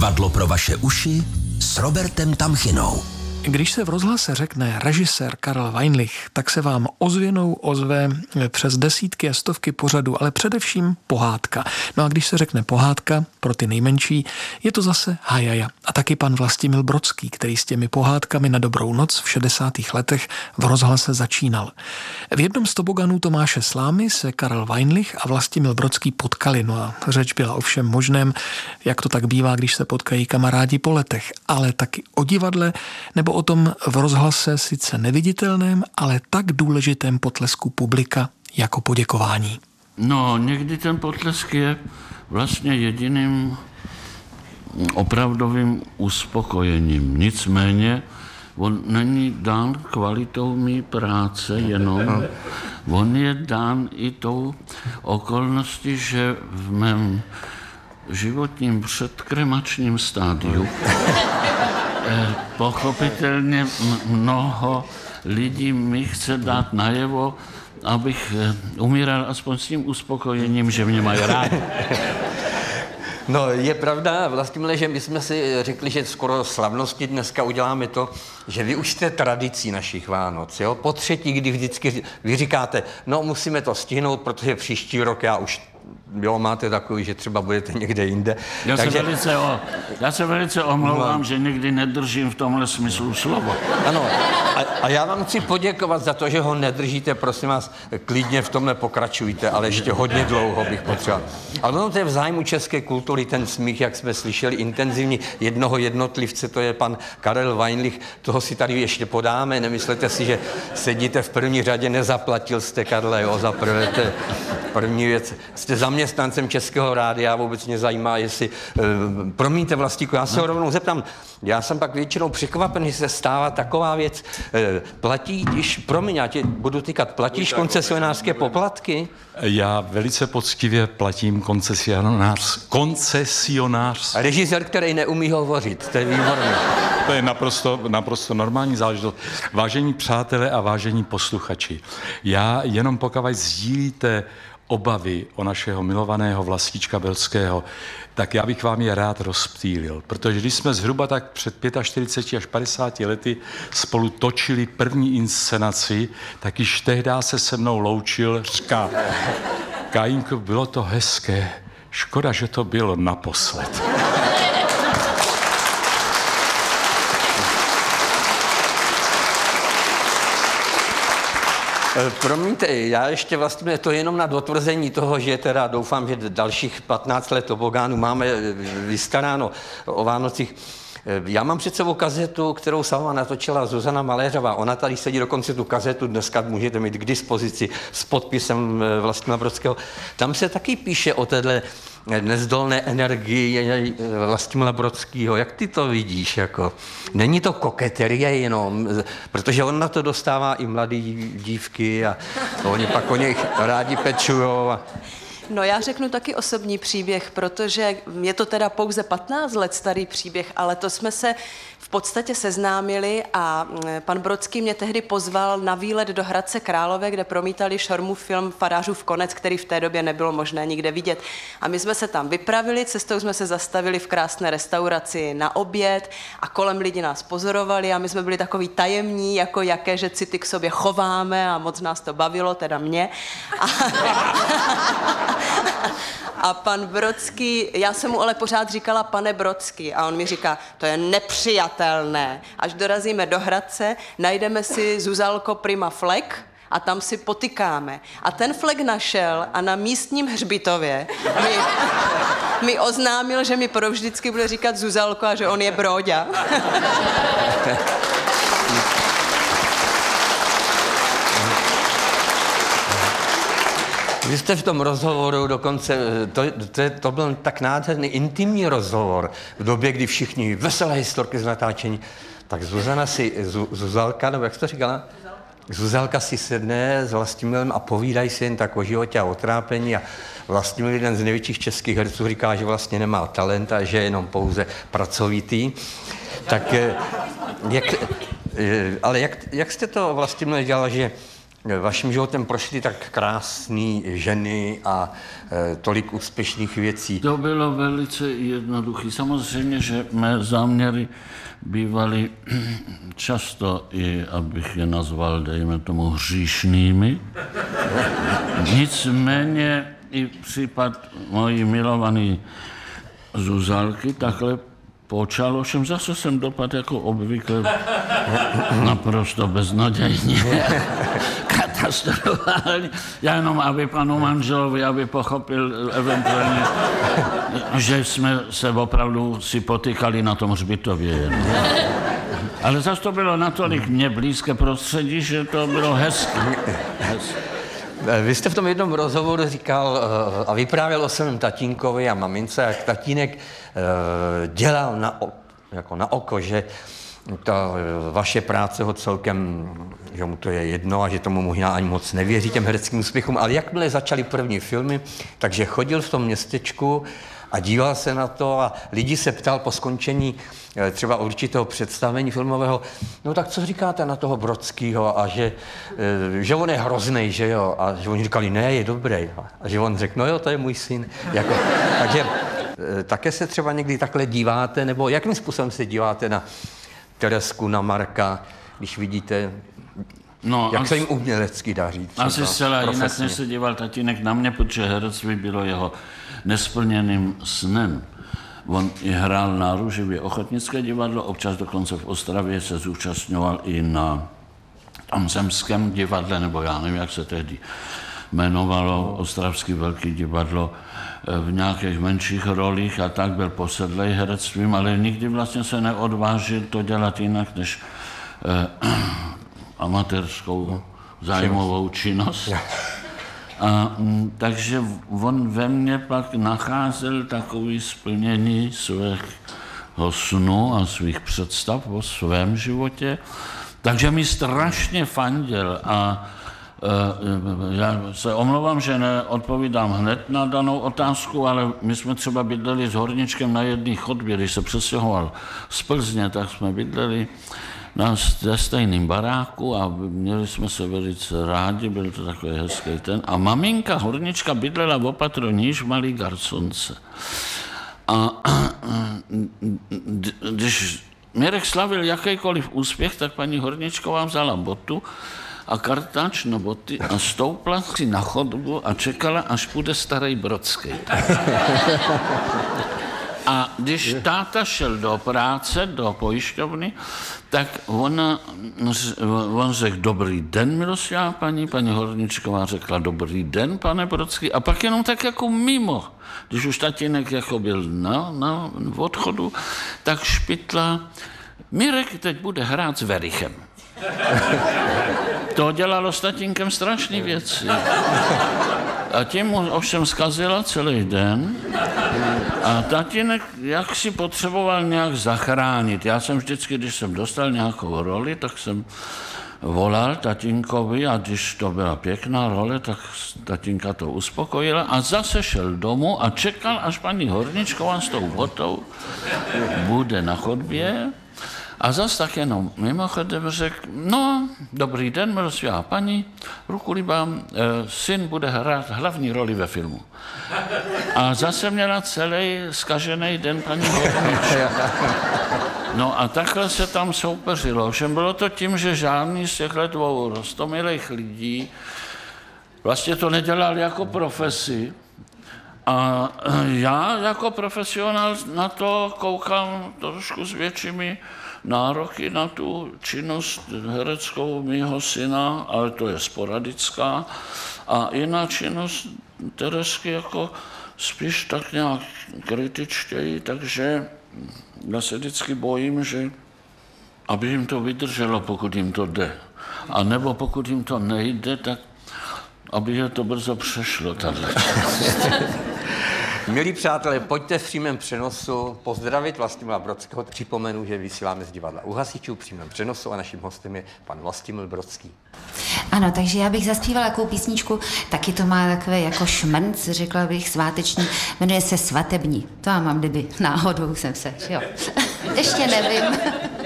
Divadlo pro vaše uši s Robertem Tamchinou. Když se v rozhlase řekne režisér Karel Weinlich, tak se vám ozvěnou ozve přes desítky a stovky pořadů, ale především pohádka. No a když se řekne pohádka, pro ty nejmenší, je to zase hajaja. A taky pan Vlastimil Brodský, který s těmi pohádkami na dobrou noc v 60. letech v rozhlase začínal. V jednom z toboganů Tomáše Slámy se Karel Weinlich a Vlastimil Brodský potkali. No a řeč byla o všem možném, jak to tak bývá, když se potkají kamarádi po letech, ale taky o divadle nebo o tom v rozhlase sice neviditelném, ale tak důležitém potlesku publika jako poděkování. No, někdy ten potlesk je vlastně jediným opravdovým uspokojením. Nicméně on není dán kvalitou mý práce jenom, on je dán i tou okolností, že v mém životním předkremačním stádiu pochopitelně mnoho lidí mi chce dát najevo, abych umíral aspoň s tím uspokojením, že mě mají rádi. No, je pravda, Vlastimile, že my jsme si řekli, že skoro slavnosti dneska uděláme to, že vy už jste tradicí našich Vánoc, jo? Po třetí, kdy vždycky vy říkáte, no musíme to stihnout, protože příští rok já už máte takový, že třeba budete někde jinde. Já se velice omlouvám, že někdy nedržím v tomhle smyslu slovo. Ano, a já vám chci poděkovat za to, že ho nedržíte, prosím vás, klidně v tomhle pokračujte, ale ještě hodně dlouho bych potřeboval. Ale ono to je v zájmu české kultury, ten smích, jak jsme slyšeli, intenzivní jednoho jednotlivce, to je pan Karel Weinlich, toho si tady ještě podáme, nemyslete si, že sedíte v první řadě, nezaplatil jste, Karle, jo, za prvé, to je první věc. Jste zaměstnancem Českého rádia, vůbec mě zajímá, jestli, promiňte Vlastíku, já se ho rovnou zeptám, já jsem pak většinou překvapen, že se stává taková věc, budu týkat, platíš koncesionářské poplatky? Já velice poctivě platím koncesionář. Režisér, který neumí hovořit, to je výborné. To je naprosto normální záležitost. Vážení přátelé a vážení posluchači, já jenom pokud sdílíte obavy o našeho milovaného Vlastíčka Brodského, tak já bych vám je rád rozptýlil, protože když jsme zhruba tak před 45 až 50 lety spolu točili první inscenaci, tak již tehdy se se mnou loučil, říká, Kajínko, bylo to hezké, škoda, že to bylo naposled. Promiňte, já ještě vlastně, to je jenom na dotvrzení toho, že teda doufám, že dalších 15 let tobogánů máme vystaráno o Vánocích. Já mám před sebou kazetu, kterou sama natočila Zuzana Maléřová. Ona tady sedí, dokonce tu kazetu dneska můžete mít k dispozici s podpisem Vlastimila Brodského. Tam se taky píše o téhle nezdolné energii Vlastimila Brodského. Jak ty to vidíš? Jako? Není to koketerie jenom, protože on na to dostává i mladý dívky a oni pak o něj rádi pečujou. No já řeknu taky osobní příběh, protože je to teda pouze 15 let starý příběh, ale to jsme se v podstatě seznámili a pan Brodský mě tehdy pozval na výlet do Hradce Králové, kde promítali Šormův film Farářův konec, který v té době nebylo možné nikde vidět. A my jsme se tam vypravili, cestou jsme se zastavili v krásné restauraci na oběd a kolem lidi nás pozorovali a my jsme byli takový tajemní, jako jaké, že city k sobě chováme a moc nás to bavilo, teda mě. A pan Brodský, já jsem mu ale pořád říkala pane Brodský a on mi říká, to je nepřijatelné. Až dorazíme do Hradce, najdeme si Zuzalko prima flek a tam si potykáme. A ten flek našel a na místním hřbitově mi oznámil, že mi provždycky bude říkat Zuzalko a že on je Bróďa. Vy jste v tom rozhovoru dokonce, to byl tak nádherný intimní rozhovor v době, kdy všichni veselé historky z natáčení, tak Zuzalka, nebo jak jsi to říkala? Zuzalka si sedne s Vlastimilem a povídají si jen tak o životě a o trápení a Vlastimil, jeden z největších českých herců, říká, že vlastně nemá talent a že je jenom pouze pracovitý. Tak jak jste to Vlastimil dělal, že vaším životem prošly tak krásné ženy a tolik úspěšných věcí. To bylo velice jednoduché. Samozřejmě, že mé záměry bývaly často i, abych je nazval, dejme tomu, hříšnými. Nicméně i případ mojí milované Zuzalky takhle počal, ovšem zase jsem dopadl jako obvykle naprosto beznadějně, katastrofálně. Já jenom, aby panu manželovi, aby pochopil eventuálně, že jsme se opravdu si potýkali na tom hřbitově. Ale zase to bylo natolik mně blízké prostředí, že to bylo hezké. Vy jste v tom jednom rozhovoru říkal a vyprávěl o svém tatínkovi a mamince, jak tatínek dělal na oko, že ta vaše práce ho celkem, že mu to je jedno a že tomu možná ani moc nevěří těm hereckým úspěchům, ale jakmile začaly první filmy, takže chodil v tom městečku a díval se na to a lidi se ptal po skončení třeba určitého představení filmového, no tak co říkáte na toho Brodskýho a že on je hroznej, že jo, a že oni říkali, ne, je dobrý, a že on řekl, no jo, to je můj syn, jako, takže také se třeba někdy takhle díváte, nebo jakým způsobem se díváte na Teresku, na Marka, když vidíte, jak se jim umělecky daří? Asi zcela jinak, než se díval tatínek na mě, protože herectví bylo jeho nesplněným snem. On i hrál na Růžově ochotnické divadlo, občas dokonce v Ostravě se zúčastňoval i na tom zemském divadle, nebo já nevím, jak se tehdy jmenovalo, Ostravský velký divadlo, v nějakých menších rolích a tak byl posedlej herectvím, ale nikdy vlastně se neodvážil to dělat jinak než amatérskou zájmovou činnost. A takže on ve mně pak nacházel takový splnění svého snu a svých představ o svém životě, takže mi strašně fandil a já se omlouvám, že neodpovídám hned na danou otázku, ale my jsme třeba bydleli s Horničkem na jedné chodbě, když se přestěhoval z Plzně, tak jsme bydleli ve stejném baráku a měli jsme se velice rádi, byl to takový hezký ten. A maminka Hornička bydlela v opatro níž v Malý Garconce. A když Mirek slavil jakýkoliv úspěch, tak paní Horničková vzala botu a kartáč na boty a stoupla si na chodbu a čekala, až půjde starý Brodský. A když táta šel do práce, do pojišťovny, tak on řekl dobrý den, milostivá paní Horničková řekla dobrý den, pane Brodský, a pak jenom tak jako mimo, když už tatínek jako byl na odchodu, tak špitla, Mirek teď bude hrát s Verichem. To dělalo s tatínkem strašný věci. A tím mu ovšem zkazila celý den a tatínek jak si potřeboval nějak zachránit. Já jsem vždycky, když jsem dostal nějakou roli, tak jsem volal tatínkovi a když to byla pěkná role, tak tatínka to uspokojila a zase šel domů a čekal, až paní Horničková s tou botou bude na chodbě. A zase tak jenom mimochodem řekl, no, dobrý den, milostivá paní, rukulibám, syn bude hrát hlavní roli ve filmu. A zase měla celý zkažený den paní Hornička. No a takhle se tam soupeřilo. Všem bylo to tím, že žádný z těchto dvou roztomilých lidí vlastně to nedělal jako profesi. A já jako profesionál na to koukám trošku s většími nároky na tu činnost hereckou mýho syna, ale to je sporadická. A i na činnost Teresky jako spíš tak nějak kritičtěji, takže já se vždycky bojím, že aby jim to vydrželo, pokud jim to jde. A nebo pokud jim to nejde, tak aby je to brzo přešlo tady. Milí přátelé, pojďte v přímém přenosu pozdravit Vlastimila Brodského. Připomenu, že vysíláme z divadla U hasičů v přímém přenosu a naším hostem je pan Vlastimil Brodský. Ano, takže já bych zaspívala jakou písničku, taky to má takové jako šmrnc, řekla bych, sváteční, jmenuje se Svatební. To já mám, kdyby náhodou jsem se, jo. Ještě nevím.